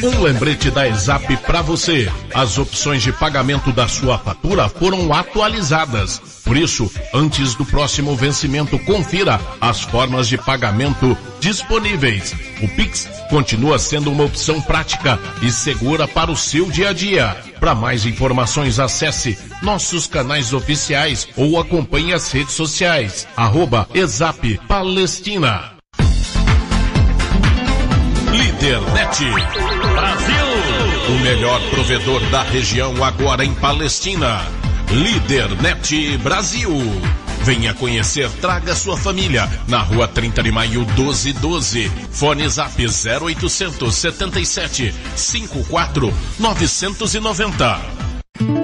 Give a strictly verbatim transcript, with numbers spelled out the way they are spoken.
Um lembrete da ESAP para você. As opções de pagamento da sua fatura foram atualizadas. Por isso, antes do próximo vencimento, confira as formas de pagamento disponíveis. O Pix continua sendo uma opção prática e segura para o seu dia a dia. Para mais informações, acesse nossos canais oficiais ou acompanhe as redes sociais. Arroba ESAP Palestina. Lídernet Brasil, o melhor provedor da região agora em Palestina. Lídernet Brasil. Venha conhecer, traga sua família. Na rua trinta de maio, doze doze. Fone Zap zero oitocentos setenta e sete, cinquenta e quatro, novecentos e noventa.